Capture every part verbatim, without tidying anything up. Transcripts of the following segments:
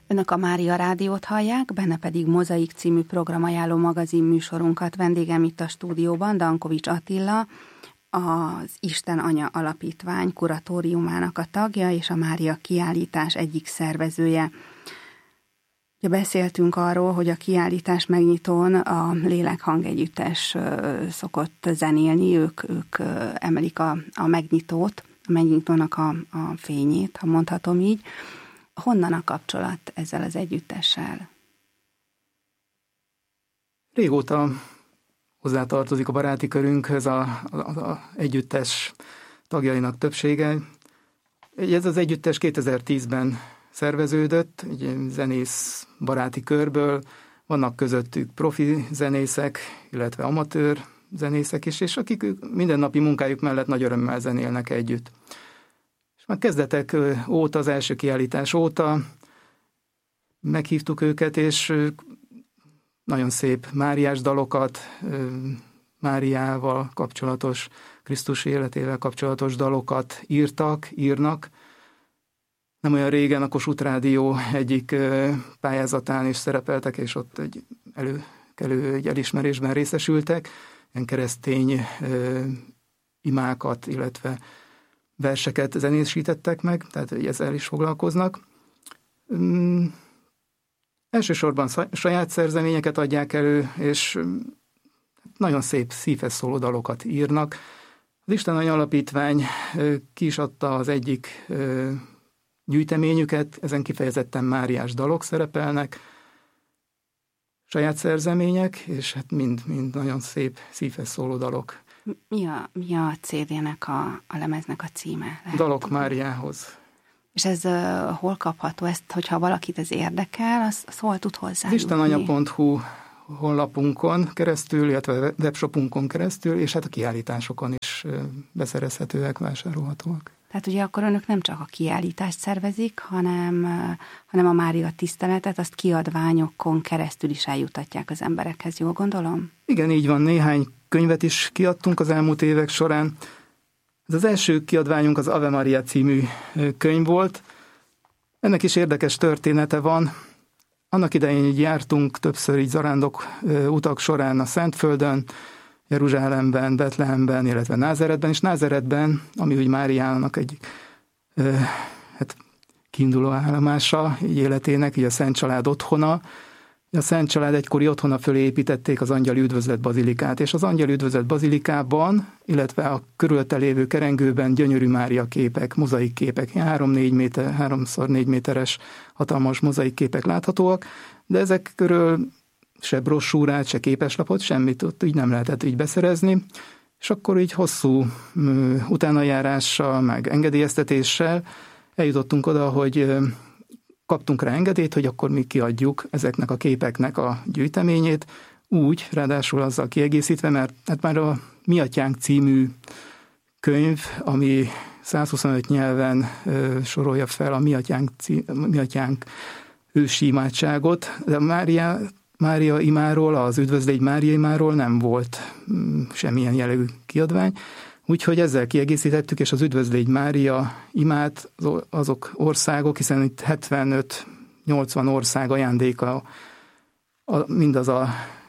Önök a Mária Rádiót hallják, benne pedig Mozaik című programajánló magazin műsorunkat. Vendégem itt a stúdióban Dankovics Attila, az Isten Anya Alapítvány kuratóriumának a tagja és a Mária kiállítás egyik szervezője. Ugye beszéltünk arról, hogy a kiállítás megnyitón a Lélekhang Együttes szokott zenélni, ők, ők emelik a, a megnyitót, a megnyitónak a, a fényét, ha mondhatom így. Honnan a kapcsolat ezzel az együttessel? Régóta hozzátartozik a baráti körünkhöz a, a, a együttes tagjainak többsége. Ez az együttes kétezer-tízben szerveződött, egy zenész baráti körből, vannak közöttük profi zenészek, illetve amatőr zenészek is, és akik mindennapi munkájuk mellett nagy örömmel zenélnek együtt. És már kezdetek óta, az első kiállítás óta meghívtuk őket, és nagyon szép máriás dalokat, Máriával kapcsolatos, Krisztus életével kapcsolatos dalokat írtak, írnak. Nem olyan régen a Kossuth Rádió egyik pályázatán is szerepeltek, és ott egy előkelő egy elismerésben részesültek, ilyen keresztény imákat, illetve verseket zenésítettek meg, tehát ezzel is foglalkoznak. Mm, elsősorban saját szerzeményeket adják elő, és nagyon szép szívhez szóló dalokat írnak. Az Isten Anya Alapítvány ki is adta az egyik gyűjteményüket, ezen kifejezetten máriás dalok szerepelnek, saját szerzemények, és hát mind, mind nagyon szép szívhez szóló dalok. Mi a, mi a cé dé-nek, a, a lemeznek a címe? Lehet Dalok tudni? Máriához. És ez uh, hol kapható? Ezt, hogyha valakit ez érdekel, az, az hol tud hozzájutni? istenanya pont hu honlapunkon keresztül, illetve webshopunkon keresztül, és hát a kiállításokon is beszerezhetőek, vásárolhatóak. Tehát ugye akkor önök nem csak a kiállítást szervezik, hanem, hanem a Mária tiszteletet, azt kiadványokon keresztül is eljutatják az emberekhez, jól gondolom? Igen, így van. Néhány könyvet is kiadtunk az elmúlt évek során. Ez az első kiadványunk az Ave Maria című könyv volt. Ennek is érdekes története van. Annak idején így jártunk többször így zarándok utak során a Szentföldön, Jeruzsálemben, Betlehemben, illetve Názáretben, és Názáretben, ami úgy Máriának egy ö, hát, kiinduló állomása így életének, így a Szent Család otthona. A Szent Család egykori otthona fölé építették az Angyali Üdvözlet Bazilikát, és az Angyali Üdvözlet Bazilikában, illetve a körülte lévő kerengőben gyönyörű Mária képek, mozaik képek, három-négy méter, háromszor négy méteres hatalmas mozaik képek láthatóak, de ezek körül se brossúrát, se képeslapot, semmit ott így nem lehetett így beszerezni, és akkor így hosszú uh, utánajárással, meg engedélyeztetéssel eljutottunk oda, hogy uh, kaptunk rá engedélyt, hogy akkor mi kiadjuk ezeknek a képeknek a gyűjteményét, úgy, ráadásul azzal kiegészítve, mert hát már a Mi Atyánk című könyv, ami százhuszonöt nyelven uh, sorolja fel a Mi Atyánk, cí- Mi Atyánk ősi imádságot, de Mária Mária imáról, az Üdvözlégy Mária imáról nem volt semmilyen jellegű kiadvány, úgyhogy ezzel kiegészítettük, és az Üdvözlégy Mária imát azok országok, hiszen itt hetvenöt-nyolcvan ország ajándéka, a, mindaz a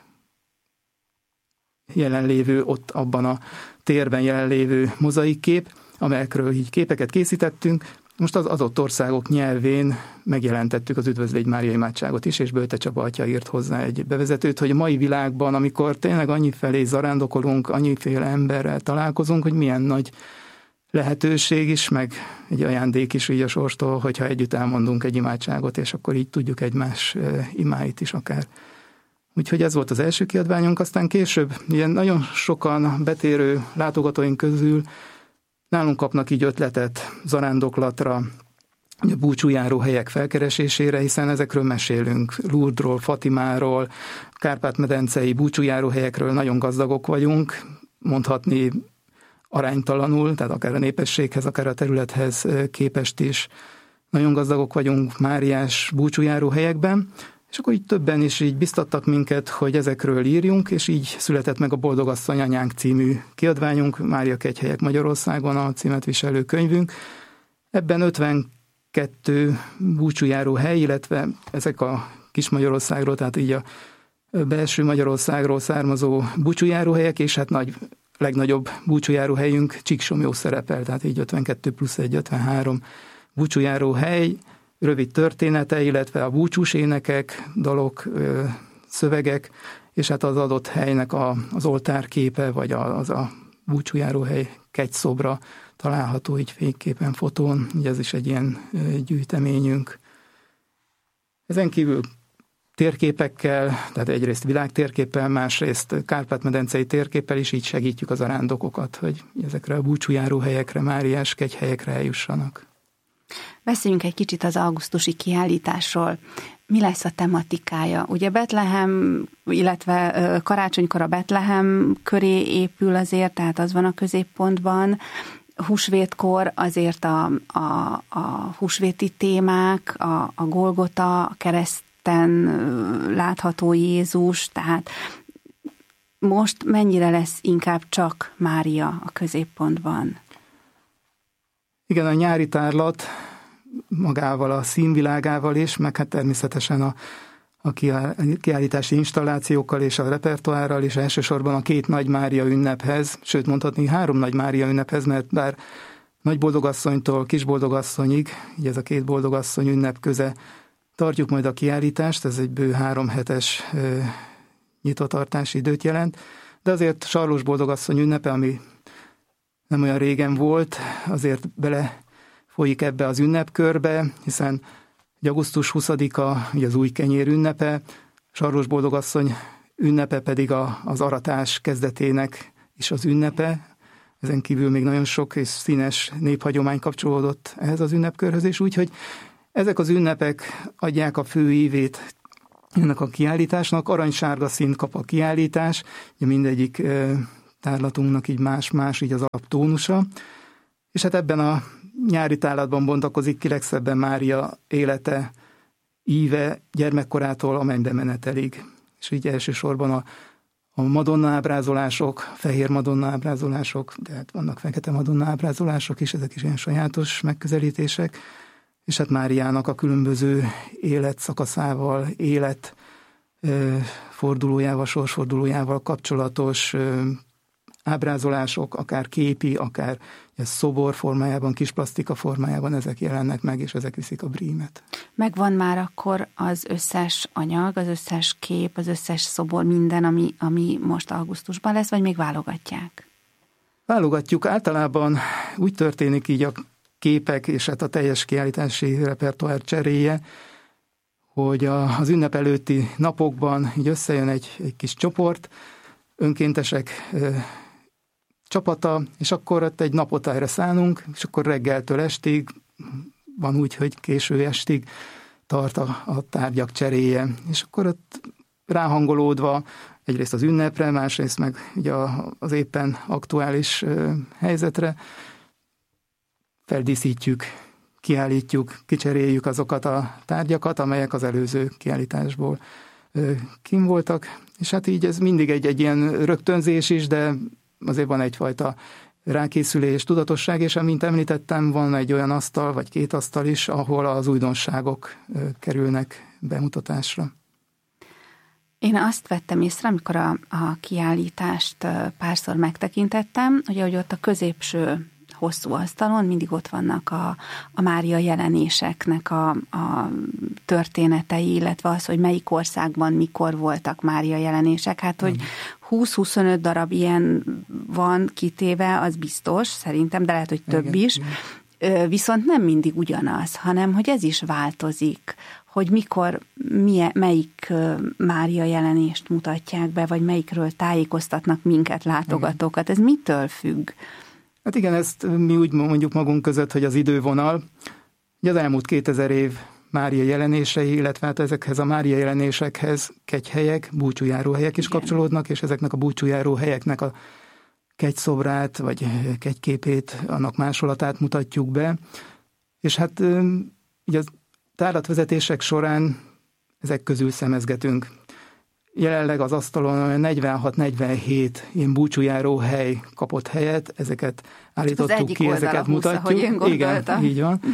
jelenlévő, ott abban a térben jelenlévő mozaikkép, amelyekről így képeket készítettünk. Most az adott országok nyelvén megjelentettük az Üdvözlégy Mária imádságot is, és Bölte Csaba atya írt hozzá egy bevezetőt, hogy a mai világban, amikor tényleg annyi felé zarándokolunk, annyiféle emberrel találkozunk, hogy milyen nagy lehetőség is, meg egy ajándék is így a sorstól, hogyha együtt elmondunk egy imádságot, és akkor így tudjuk egymás imáit is akár. Úgyhogy ez volt az első kiadványunk, aztán később ilyen nagyon sokan betérő látogatóink közül nálunk kapnak így ötletet zarándoklatra, a búcsújáró helyek felkeresésére, hiszen ezekről mesélünk. Lourdesról, Fatimáról, Kárpát-medencei búcsújáró helyekről nagyon gazdagok vagyunk, mondhatni aránytalanul, tehát akár a népességhez, akár a területhez képest is nagyon gazdagok vagyunk máriás búcsújáró helyekben, és akkor így többen is így biztattak minket, hogy ezekről írjunk, és így született meg a Boldogasszony Anyánk című kiadványunk, Mária Kegyhelyek Magyarországon a címet viselő könyvünk. Ebben ötven kettő búcsújáró hely, illetve ezek a Kis-Magyarországról, tehát így a belső Magyarországról származó búcsújáróhelyek, és hát nagy, legnagyobb búcsújáróhelyünk Csíksomlyó szerepel, tehát így ötvenkettő plusz egy, ötvenhárom búcsújáróhely, rövid története, illetve a búcsús énekek, dalok, szövegek, és hát az adott helynek a, az oltárképe, vagy az a búcsújáróhely kegyszobra található így fényképen, fotón, így ez is egy ilyen gyűjteményünk. Ezen kívül térképekkel, tehát egyrészt világtérképpel, másrészt Kárpát-medencei térképpel is így segítjük az arándokokat, hogy ezekre a búcsújáróhelyekre, máriás kegyhelyekre eljussanak. Beszéljünk egy kicsit az augusztusi kiállításról. Mi lesz a tematikája? Ugye Betlehem, illetve karácsonykor a Betlehem köré épül azért, tehát az van a középpontban. Húsvétkor azért a, a, a húsvéti témák, a, a Golgota, a kereszten látható Jézus, tehát most mennyire lesz inkább csak Mária a középpontban? Igen, a nyári tárlat magával a színvilágával is, meg hát természetesen a, a kiállítási installációkkal és a repertoárral, és elsősorban a két Nagy Mária ünnephez, sőt mondhatni három Nagy Mária ünnephez, mert bár Nagy Boldogasszonytól Kis Boldogasszonyig, így ez a két boldogasszony ünnep köze tartjuk majd a kiállítást, ez egy bő három hetes e, nyitvatartási időt jelent, de azért Sarlós Boldogasszony ünnepe, ami nem olyan régen volt, azért bele folyik ebbe az ünnepkörbe, hiszen augusztus huszadika ugye az új kenyér ünnepe, Sarlós Boldogasszony ünnepe pedig a, az aratás kezdetének is az ünnepe. Ezen kívül még nagyon sok és színes néphagyomány kapcsolódott ehhez az ünnepkörhöz, és úgyhogy ezek az ünnepek adják a fő ívét ennek a kiállításnak. Aranysárga színt kap a kiállítás, ugye mindegyik tárlatunknak így más-más így az alaptónusa, és hát ebben a nyári tárlatban bontakozik ki legszebben Mária élete, íve gyermekkorától a mennybe menetelig. És így elsősorban a, a Madonna ábrázolások, fehér Madonna ábrázolások, de hát vannak fekete Madonna ábrázolások is, ezek is ilyen sajátos megközelítések, és hát Máriának a különböző életszakaszával, élet fordulójával, sorsfordulójával kapcsolatos ábrázolások, akár képi, akár szobor formájában, kis plasztika formájában, ezek jelennek meg, és ezek viszik a brímet. Megvan már akkor az összes anyag, az összes kép, az összes szobor, minden, ami, ami most augusztusban lesz, vagy még válogatják? Válogatjuk. Általában úgy történik így a képek, és hát a teljes kiállítási repertoár cseréje, hogy a, az ünnep előtti napokban így összejön egy, egy kis csoport, önkéntesek csapata, és akkor ott egy napot erre szánunk, és akkor reggeltől estig, van úgy, hogy késő estig tart a, a tárgyak cseréje. És akkor ott ráhangolódva egyrészt az ünnepre, másrészt meg ugye az éppen aktuális helyzetre feldíszítjük, kiállítjuk, kicseréljük azokat a tárgyakat, amelyek az előző kiállításból kim voltak, és hát így ez mindig egy, egy ilyen rögtönzés is, de azért van egyfajta rákészülés, tudatosság, és amint említettem, van egy olyan asztal, vagy két asztal is, ahol az újdonságok kerülnek bemutatásra. Én azt vettem észre, amikor a, a kiállítást párszor megtekintettem, ugye, hogy ott a középső hosszú asztalon mindig ott vannak a, a Mária jelenéseknek a, a történetei, illetve az, hogy melyik országban mikor voltak Mária jelenések. Hát, hogy húsz-huszonöt darab ilyen van kitéve, az biztos, szerintem, de lehet, hogy több igen, is. Igen. Viszont nem mindig ugyanaz, hanem, hogy ez is változik, hogy mikor, milyen, melyik Mária jelenést mutatják be, vagy melyikről tájékoztatnak minket, látogatókat. Ez mitől függ? Hát igen, ezt mi úgy mondjuk magunk között, hogy az idővonal. Ugye az elmúlt kétezer év Mária jelenései, illetve hát ezekhez a Mária jelenésekhez kegyhelyek, búcsújáróhelyek is igen. kapcsolódnak, és ezeknek a búcsújáróhelyeknek a kegyszobrát, vagy kegyképét, annak másolatát mutatjuk be. És hát így az tárlatvezetések során ezek közül szemezgetünk. Jelenleg az asztalon negyvenhat-negyvenhét ilyen búcsújáró hely kapott helyet, ezeket állítottuk ki, ezeket mutatjuk. Igen, így van.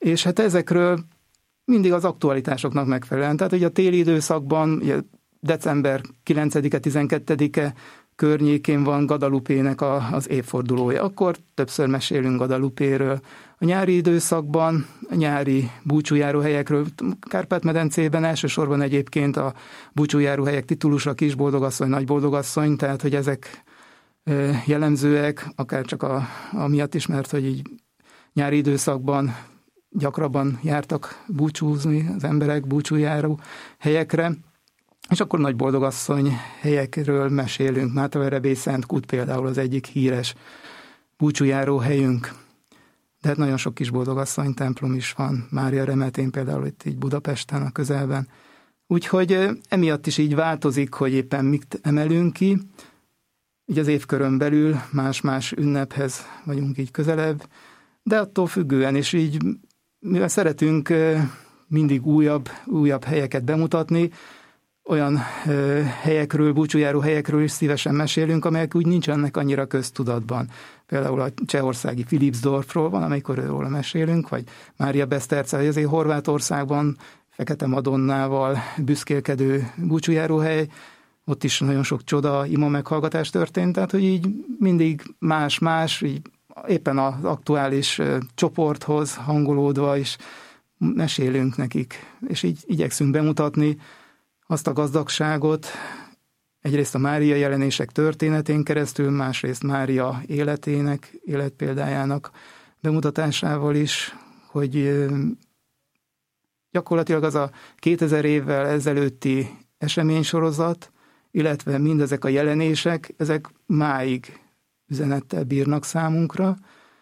És hát ezekről mindig az aktualitásoknak megfelelően. Tehát ugye a téli időszakban, ugye december kilencedike, tizenkettedike környékén van Guadalupe-nek a, az évfordulója. Akkor többször mesélünk Guadalupe-ről. A nyári időszakban, a nyári búcsújáróhelyekről, Kárpát-medencében elsősorban egyébként a búcsújáróhelyek titulusa Kisboldogasszony, Nagyboldogasszony, tehát hogy ezek jellemzőek, akár csak a, amiatt is, mert hogy így nyári időszakban gyakrabban jártak búcsúzni az emberek búcsújáró helyekre, és akkor Nagyboldogasszony helyekről mesélünk. Mátraverebély Szent Kút például az egyik híres búcsújáró helyünk. De hát nagyon sok Kisboldogasszony templom is van, Mária Remetén például itt így Budapesten a közelben. Úgyhogy emiatt is így változik, hogy éppen mit emelünk ki. Így az évkörön belül más-más ünnephez vagyunk így közelebb, de attól függően is így, mivel szeretünk mindig újabb, újabb helyeket bemutatni, olyan ö, helyekről, búcsújáró helyekről is szívesen mesélünk, amelyek úgy nincsenek annyira köztudatban. Például a csehországi Philipsdorfról van, amikor róla mesélünk, vagy Mária Beszterce, azért Horvátországban Fekete Madonnával büszkélkedő búcsújáróhely, ott is nagyon sok csoda, ima meghallgatás történt, tehát hogy így mindig más-más, így éppen az aktuális csoporthoz hangolódva is mesélünk nekik, és így igyekszünk bemutatni azt a gazdagságot, egyrészt a Mária jelenések történetén keresztül, másrészt Mária életének, életpéldájának bemutatásával is, hogy gyakorlatilag az a kétezer évvel ezelőtti eseménysorozat, illetve mindezek a jelenések, ezek máig üzenettel bírnak számunkra,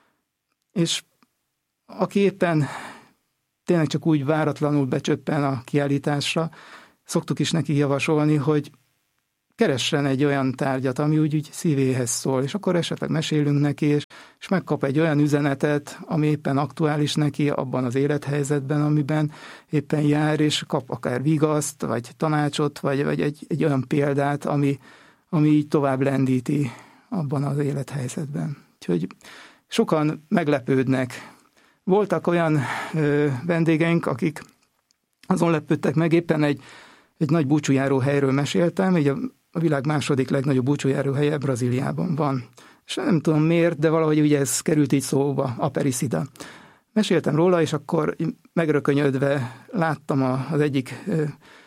és aki éppen tényleg csak úgy váratlanul becsöppen a kiállításra, szoktuk is neki javasolni, hogy keressen egy olyan tárgyat, ami úgy, úgy szívéhez szól, és akkor esetleg mesélünk neki, és, és megkap egy olyan üzenetet, ami éppen aktuális neki abban az élethelyzetben, amiben éppen jár, és kap akár vigaszt, vagy tanácsot, vagy, vagy egy, egy olyan példát, ami, ami így tovább lendíti abban az élethelyzetben. Úgyhogy sokan meglepődnek. Voltak olyan ö, vendégeink, akik azon lepődtek meg, éppen egy, egy nagy búcsújáró helyről meséltem, így a, a világ második legnagyobb búcsújáró helye Brazíliában van. És nem tudom miért, de valahogy ugye ez került így szóba, Aparecida. Meséltem róla, és akkor megrökönyödve láttam a, az egyik ö,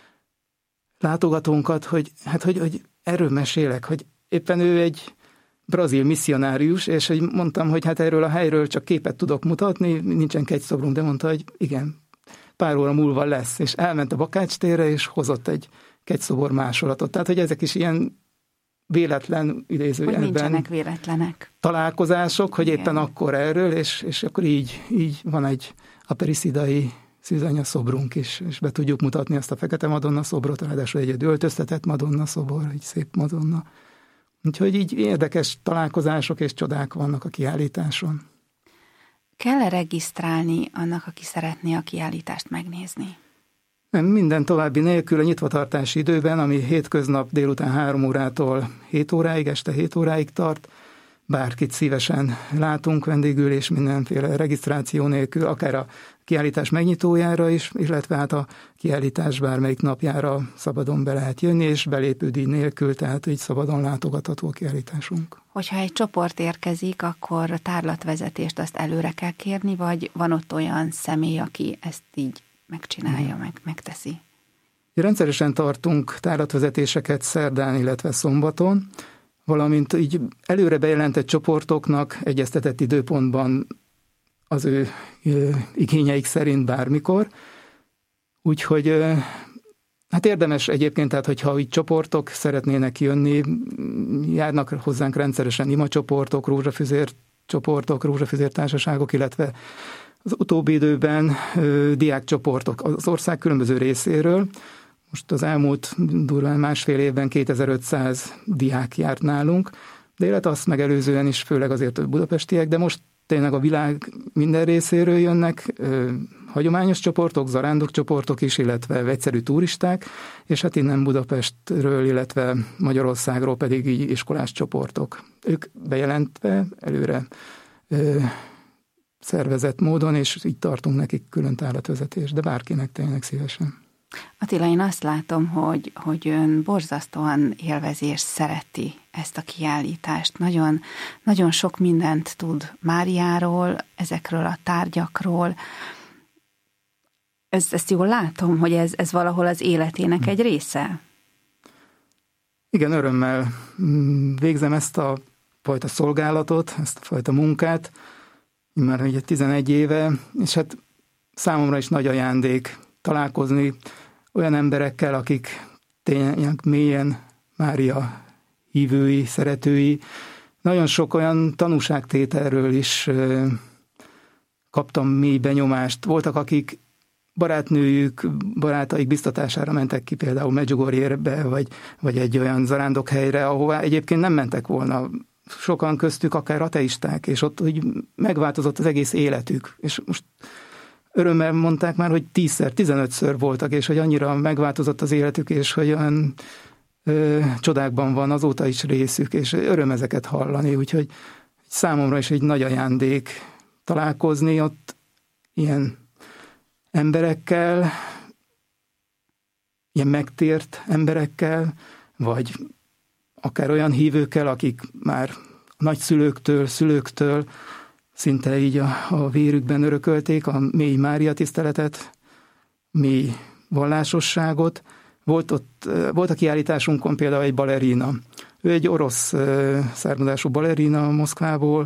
látogatónkat, hogy hát hogy, hogy erről mesélek, hogy éppen ő egy brazil misszionárius, és hogy mondtam, hogy hát erről a helyről csak képet tudok mutatni, nincsen kegyszobrunk, de mondta, hogy igen, pár óra múlva lesz, és elment a Bakács térre, és hozott egy kegyszobor másolatot. Tehát, hogy ezek is ilyen véletlen idézőjelben. Hogy nincsenek véletlenek. Találkozások, hogy igen. Éppen akkor erről, és, és akkor így, így van egy aperiszidai szűzanya szobrunk is, és be tudjuk mutatni azt a Fekete Madonna szobrot, ráadásul egy öltöztetett Madonna szobor, egy szép Madonna. Úgyhogy így érdekes találkozások és csodák vannak a kiállításon. Kell-e regisztrálni annak, aki szeretné a kiállítást megnézni? Nem, minden további nélkül a nyitvatartási időben, ami hétköznap délután három órától hét óráig, este hét óráig tart, bárkit szívesen látunk vendégül, és mindenféle regisztráció nélkül, akár a kiállítás megnyitójára is, illetve hát a kiállítás bármelyik napjára szabadon be lehet jönni, és belépődíj nélkül, tehát így szabadon látogatható a kiállításunk. Hogyha egy csoport érkezik, akkor a tárlatvezetést azt előre kell kérni, vagy van ott olyan személy, aki ezt így megcsinálja, meg, megteszi? Rendszeresen tartunk tárlatvezetéseket szerdán, illetve szombaton, valamint így előre bejelentett csoportoknak egyeztetett időpontban az ő igényeik szerint bármikor. Úgyhogy hát érdemes egyébként, tehát hogyha így csoportok szeretnének jönni, járnak hozzánk rendszeresen imacsoportok, rózsafüzér csoportok, rózsafüzér társaságok, illetve az utóbbi időben diákcsoportok az ország különböző részéről. Most az elmúlt durván másfél évben kétezer-ötszáz diák járt nálunk, de illetve azt megelőzően is főleg azért a budapestiek, de most tényleg a világ minden részéről jönnek ö, hagyományos csoportok, zarándokcsoportok is, illetve egyszerű turisták, és hát innen Budapestről, illetve Magyarországról pedig így iskolás csoportok. Ők bejelentve előre ö, szervezett módon, és így tartunk nekik külön tárlatvezetést, de bárkinek tényleg szívesen. Attila, én azt látom, hogy, hogy ön borzasztóan élvezi és szereti ezt a kiállítást. Nagyon, nagyon sok mindent tud Máriáról, ezekről a tárgyakról. Ezt, ezt jól látom, hogy ez, ez valahol az életének egy része? Igen, örömmel végzem ezt a fajta szolgálatot, ezt a fajta munkát, már ugye tizenegy éve, és hát számomra is nagy ajándék találkozni olyan emberekkel, akik tényleg mélyen Mária hívői, szeretői. Nagyon sok olyan tanúságtételről is kaptam mély benyomást. Voltak, akik barátnőjük, barátaik biztatására mentek ki például Medjugorjébe, vagy, vagy egy olyan zarándokhelyre, ahová egyébként nem mentek volna. Sokan köztük akár ateisták, és ott úgy megváltozott az egész életük. És most örömmel mondták már, hogy tízszer, tizenötször voltak, és hogy annyira megváltozott az életük, és hogy olyan ö, csodákban van azóta is részük, és öröm ezeket hallani, úgyhogy számomra is egy nagy ajándék találkozni ott ilyen emberekkel, ilyen megtért emberekkel, vagy akár olyan hívőkkel, akik már a nagyszülőktől, szülőktől szinte így a, a vérükben örökölték a mély Mária tiszteletet, mély vallásosságot. Volt ott, volt a kiállításunkon például egy balerina. Ő egy orosz származású balerina Moszkvából.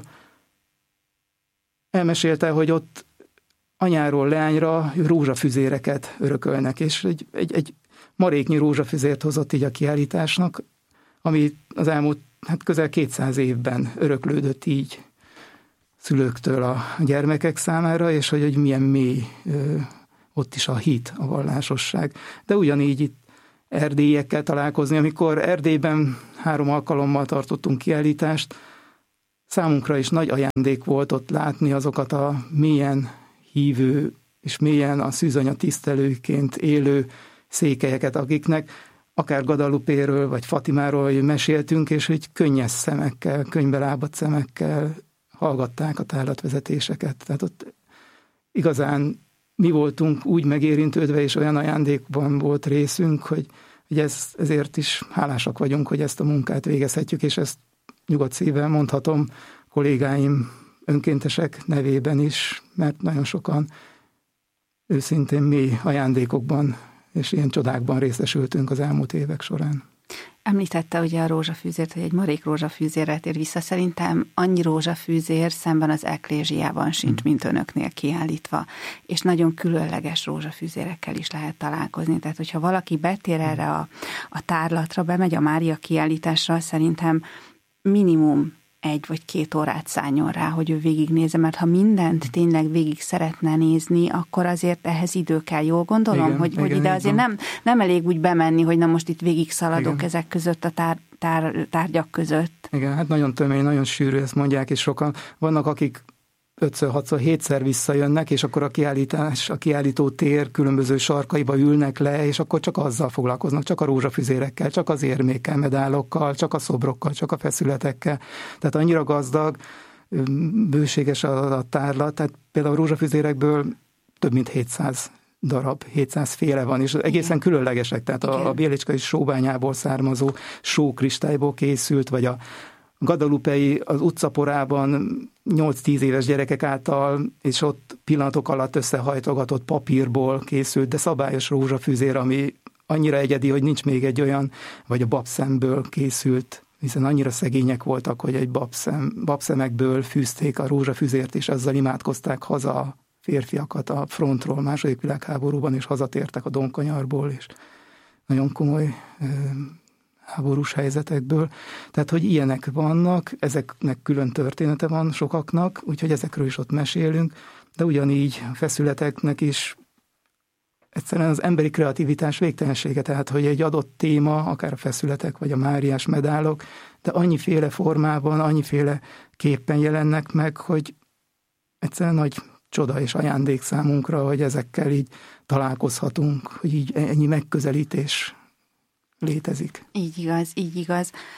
Elmesélte, hogy ott anyáról leányra rózsafüzéreket örökölnek, és egy, egy, egy maréknyi rózsafüzért hozott így a kiállításnak, ami az elmúlt hát közel kétszáz évben öröklődött így szülőktől a gyermekek számára, és hogy, hogy milyen mély ö, ott is a hit, a vallásosság. De ugyanígy itt erdélyekkel találkozni, amikor Erdélyben három alkalommal tartottunk kiállítást, számunkra is nagy ajándék volt ott látni azokat a mélyen hívő és mélyen a szűzanya tisztelőként élő székelyeket, akiknek akár Guadalupéről vagy Fatimáról meséltünk, és hogy könnyes szemekkel, könnybe lábadt szemekkel hallgatták a tárlatvezetéseket. Tehát ott igazán mi voltunk úgy megérintődve, és olyan ajándékban volt részünk, hogy, hogy ez, ezért is hálásak vagyunk, hogy ezt a munkát végezhetjük, és ezt nyugodt szívvel mondhatom kollégáim önkéntesek nevében is, mert nagyon sokan őszintén mély ajándékokban és ilyen csodákban részesültünk az elmúlt évek során. Említette ugye a rózsafűzért, hogy egy marék rózsafűzérre tér vissza. Szerintem annyi rózsafűzér szemben az eklézsiában sincs, mint önöknél kiállítva. És nagyon különleges rózsafűzérekkel is lehet találkozni. Tehát, hogyha valaki betér erre a, a tárlatra, bemegy a Mária kiállításra, szerintem minimum egy vagy két órát szálljon rá, hogy ő végignézze, mert ha mindent tényleg végig szeretne nézni, akkor azért ehhez idő kell, jól gondolom, igen, hogy, igen, hogy ide azért nem, nem elég úgy bemenni, hogy na most itt végig szaladok igen. ezek között a tár, tár, tárgyak között. Igen, hát nagyon tömény, nagyon sűrű, ezt mondják, és sokan vannak, akik ötször, hatszor, hétszer visszajönnek, és akkor a kiállítás, a kiállító tér különböző sarkaiba ülnek le, és akkor csak azzal foglalkoznak, csak a rózsafüzérekkel, csak az érmékkel, medálokkal, csak a szobrokkal, csak a feszületekkel. Tehát annyira gazdag, bőséges a, a tárlat, tehát például a rózsafüzérekből több mint hétszáz darab, hétszáz féle van, és egészen különlegesek, tehát a, a bélicskai sóbányából származó sókristályból készült, vagy a guadalupei az utcaporában nyolc-tíz éves gyerekek által, és ott pillanatok alatt összehajtogatott papírból készült, de szabályos rózsafűzér, ami annyira egyedi, hogy nincs még egy olyan, vagy a babszemből készült, hiszen annyira szegények voltak, hogy egy babszem, babszemekből fűzték a rózsafűzért, és azzal imádkozták haza a férfiakat a frontról második világháborúban, és hazatértek a Donkanyarból, és nagyon komoly háborús helyzetekből. Tehát, hogy ilyenek vannak, ezeknek külön története van sokaknak, úgyhogy ezekről is ott mesélünk, de ugyanígy a feszületeknek is egyszerűen az emberi kreativitás végtelensége, tehát, hogy egy adott téma, akár a feszületek, vagy a máriás medálok, de annyiféle formában, annyiféle képpen jelennek meg, hogy egyszerűen nagy csoda és ajándék számunkra, hogy ezekkel így találkozhatunk, hogy így ennyi megközelítés létezik. Így igaz, így igaz.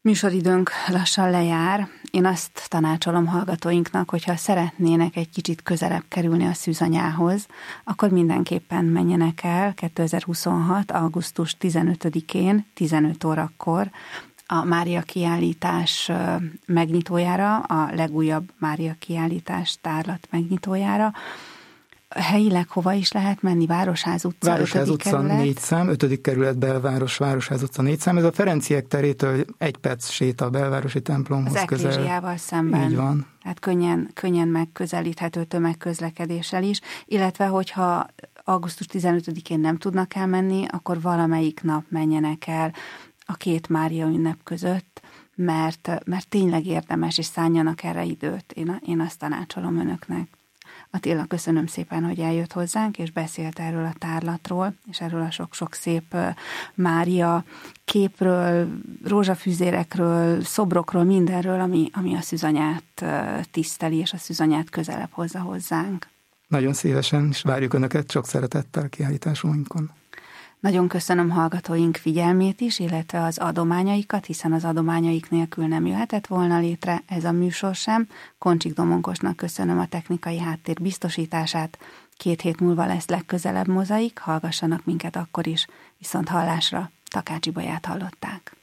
Műsoridőnk lassan lejár. Én azt tanácsolom hallgatóinknak, hogyha szeretnének egy kicsit közelebb kerülni a szűzanyához, akkor mindenképpen menjenek el kétezer-huszonhat. augusztus tizenötödikén, tizenöt órakor a Mária kiállítás megnyitójára, a legújabb Mária kiállítás tárlat megnyitójára. Helyileg hova is lehet menni? Városház utca, Városház utca kerület. négy szám, ötödik kerület belváros, Városház utca négy szám. Ez a Ferenciek terétől egy perc séta a belvárosi templomhoz az közel. Az eklézsiával szemben. Így van. Tehát könnyen, könnyen megközelíthető tömegközlekedéssel is, illetve hogyha augusztus tizenötödikén nem tudnak elmenni, akkor valamelyik nap menjenek el a két Mária ünnep között, mert, mert tényleg érdemes, és szánjanak erre időt. Én, én azt tanácsolom önöknek. Attila, köszönöm szépen, hogy eljött hozzánk, és beszélt erről a tárlatról, és erről a sok-sok szép Mária képről, rózsafűzérekről, szobrokról, mindenről, ami, ami a szűzanyát tiszteli, és a szűzanyát közelebb hozza hozzánk. Nagyon szívesen, és várjuk Önöket sok szeretettel kiállításunkon. Nagyon köszönöm hallgatóink figyelmét is, illetve az adományaikat, hiszen az adományaik nélkül nem jöhetett volna létre ez a műsor sem. Koncsik Domonkosnak köszönöm a technikai háttér biztosítását. Két hét múlva lesz legközelebb mozaik, hallgassanak minket akkor is. Viszont hallásra, Takácsi Baját hallották.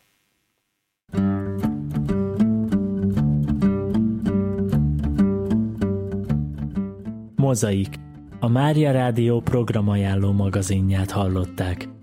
Mozaik. A Mária Rádió programajánló magazinját hallották.